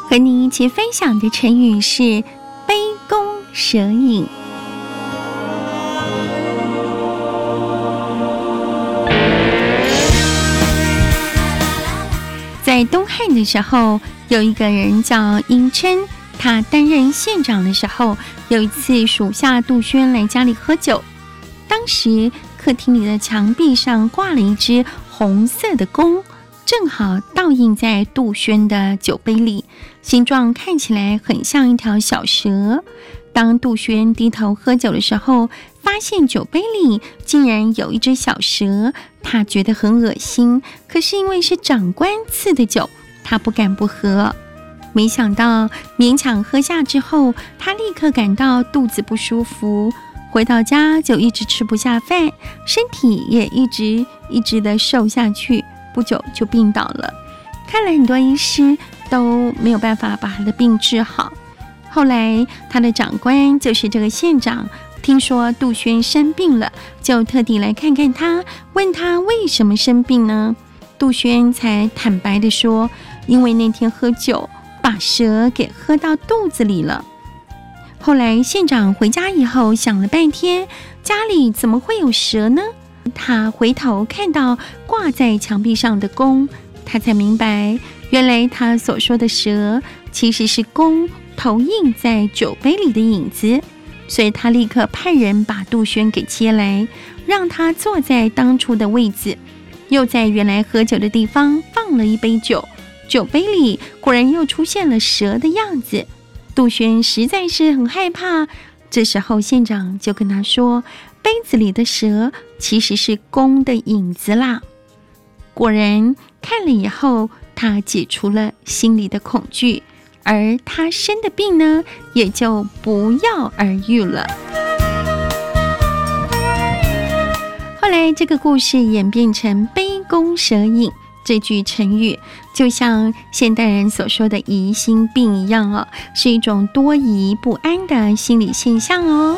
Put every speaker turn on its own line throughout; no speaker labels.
和你一起分享的成语是杯弓蛇影。在东汉的时候，有一个人叫尹琛，他担任县长的时候，有一次属下杜轩来家里喝酒，当时客厅里的墙壁上挂了一只红色的弓，正好倒映在杜轩的酒杯里，形状看起来很像一条小蛇。当杜轩低头喝酒的时候，发现酒杯里竟然有一只小蛇，他觉得很恶心，可是因为是长官赐的酒，他不敢不喝。没想到勉强喝下之后，他立刻感到肚子不舒服，回到家就一直吃不下饭，身体也一直的瘦下去，不久就病倒了。看了很多医师都没有办法把他的病治好。后来他的长官就是这个县长，听说杜轩生病了，就特地来看看他，问他为什么生病呢？杜轩才坦白地说，因为那天喝酒把蛇给喝到肚子里了。后来县长回家以后想了半天，家里怎么会有蛇呢？他回头看到挂在墙壁上的弓，他才明白，原来他所说的蛇其实是弓投映在酒杯里的影子。所以他立刻派人把杜轩给接来，让他坐在当初的位子，又在原来喝酒的地方放了一杯酒，酒杯里果然又出现了蛇的样子。杜轩实在是很害怕，这时候县长就跟他说，杯子里的蛇其实是弓的影子啦。果然看了以后，他解除了心里的恐惧，而他生的病呢，也就不药而愈了。后来这个故事演变成杯弓蛇影这句成语，就像现代人所说的疑心病一样哦，是一种多疑不安的心理现象哦。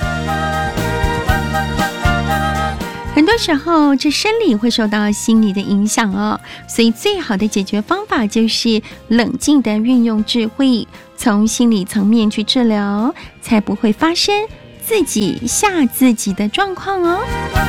很多时候这生理会受到心理的影响哦，所以最好的解决方法就是冷静的运用智慧，从心理层面去治疗，才不会发生自己吓自己的状况哦。